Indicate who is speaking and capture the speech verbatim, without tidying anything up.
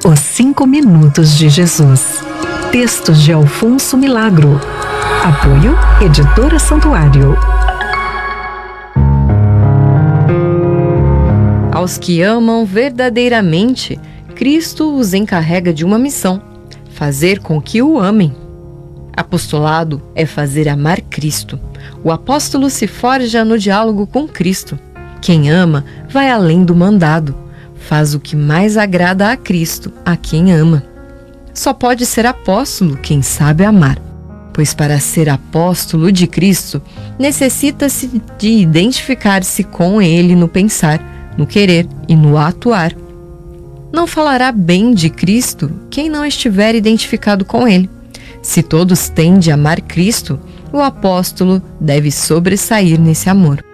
Speaker 1: Os Cinco Minutos de Jesus. Textos de Alfonso Milagro. Apoio Editora Santuário.
Speaker 2: Aos que amam verdadeiramente, Cristo os encarrega de uma missão: fazer com que o amem. Apostolado é fazer amar Cristo. O apóstolo se forja no diálogo com Cristo. Quem ama vai além do mandado. Faz o que mais agrada a Cristo, a quem ama. Só pode ser apóstolo quem sabe amar, pois para ser apóstolo de Cristo, necessita-se de identificar-se com Ele no pensar, no querer e no atuar. Não falará bem de Cristo quem não estiver identificado com Ele. Se todos têm de amar Cristo, o apóstolo deve sobressair nesse amor.